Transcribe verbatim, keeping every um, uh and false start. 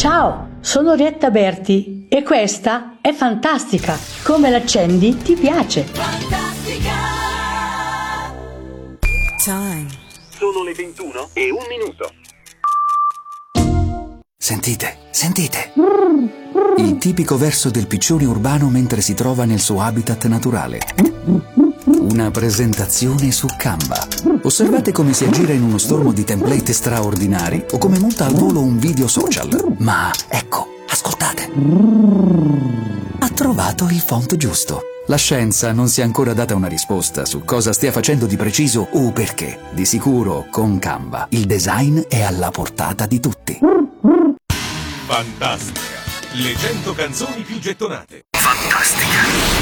Ciao, sono Orietta Berti e questa è Fantastica. Come l'accendi ti piace. Fantastica. Time. Sono le ventuno e un minuto. Sentite, sentite. Il tipico verso del piccione urbano mentre si trova nel suo habitat naturale. Una presentazione su Canva. Osservate come si aggira in uno stormo di template straordinari o come monta al volo un video social. Ma ecco, ascoltate. Ha trovato il font giusto. La scienza non si è ancora data una risposta su cosa stia facendo di preciso o perché. Di sicuro, con Canva, il design è alla portata di tutti. Fantastica. Le cento canzoni più gettonate. Fantastica.